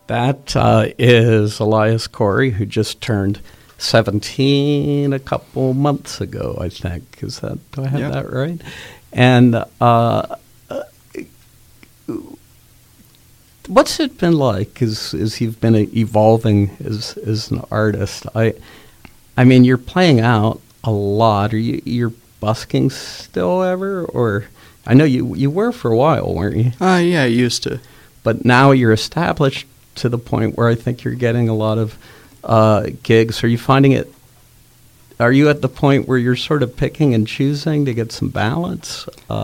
That is Elias Corey, who just turned 17 a couple months ago, I think. Do I have that right? And what's it been like as you've been evolving as an artist? I mean, you're playing out a lot. You're busking still ever? Or I know you were for a while, weren't you? Yeah, I used to. But now you're established to the point where I think you're getting a lot of gigs. Are you finding it? Are you at the point where you're sort of picking and choosing to get some balance?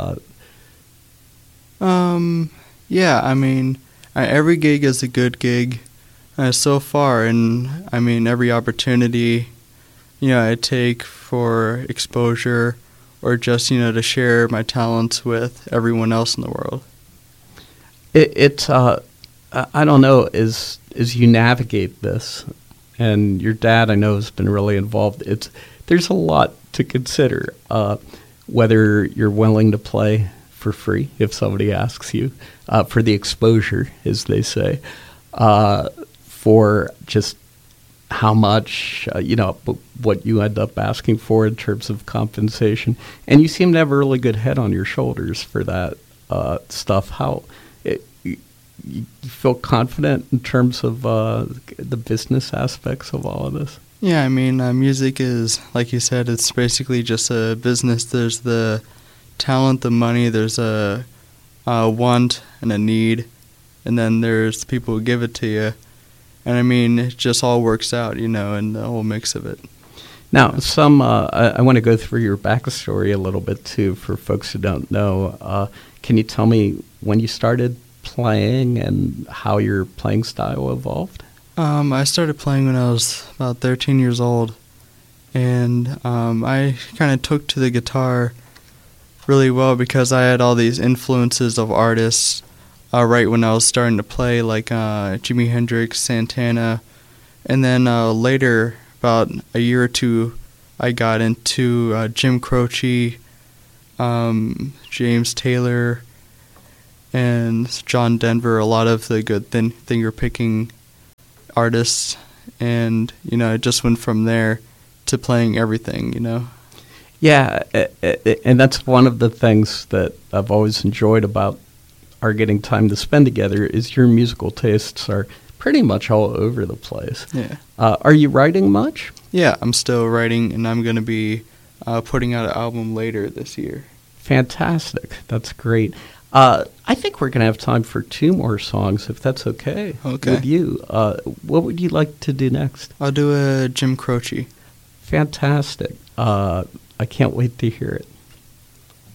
Yeah, I mean, every gig is a good gig so far, and I mean, every opportunity, I take for exposure or just, to share my talents with everyone else in the world. I don't know, as you navigate this, and your dad, I know, has been really involved, there's a lot to consider, whether you're willing to play for free, if somebody asks you, for the exposure, as they say, for just how much, what you end up asking for in terms of compensation. And you seem to have a really good head on your shoulders for that stuff. You feel confident in terms of the business aspects of all of this? Yeah, I mean, music is, like you said, it's basically just a business. There's the talent, the money, there's a want and a need, and then there's people who give it to you. And I mean, it just all works out, in the whole mix of it. Now, I want to go through your backstory a little bit, too, for folks who don't know. Can you tell me when you started playing and how your playing style evolved? I started playing when I was about 13 years old, and I kind of took to the guitar really well because I had all these influences of artists right when I was starting to play, like Jimi Hendrix, Santana, and then later, about a year or two, I got into Jim Croce, James Taylor, and John Denver, a lot of the good finger-picking artists, and, I just went from there to playing everything, Yeah, and that's one of the things that I've always enjoyed about our getting time to spend together is your musical tastes are pretty much all over the place. Yeah. Are you writing much? Yeah, I'm still writing, and I'm going to be putting out an album later this year. Fantastic. That's great. I think we're going to have time for 2 more songs, if that's okay with you. What would you like to do next? I'll do a Jim Croce. Fantastic. I can't wait to hear it.